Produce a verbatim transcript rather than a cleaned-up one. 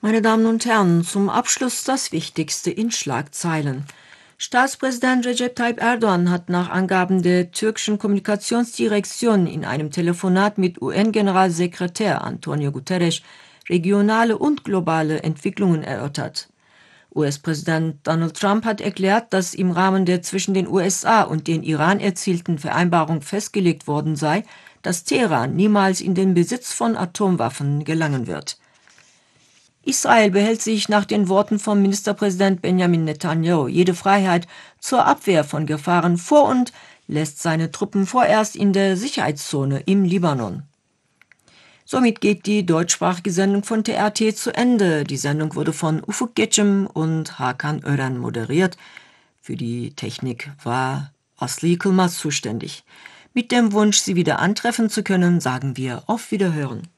Meine Damen und Herren, zum Abschluss das Wichtigste in Schlagzeilen. Staatspräsident Recep Tayyip Erdogan hat nach Angaben der türkischen Kommunikationsdirektion in einem Telefonat mit U N-Generalsekretär Antonio Guterres regionale und globale Entwicklungen erörtert. U S-Präsident Donald Trump hat erklärt, dass im Rahmen der zwischen den U S A und den Iran erzielten Vereinbarung festgelegt worden sei, dass Teheran niemals in den Besitz von Atomwaffen gelangen wird. Israel behält sich nach den Worten von Ministerpräsident Benjamin Netanyahu jede Freiheit zur Abwehr von Gefahren vor und lässt seine Truppen vorerst in der Sicherheitszone im Libanon. Somit geht die deutschsprachige Sendung von T R T zu Ende. Die Sendung wurde von Ufuk Geçim und Hakan Ören moderiert. Für die Technik war Asli Yılmaz zuständig. Mit dem Wunsch, Sie wieder antreffen zu können, sagen wir auf Wiederhören.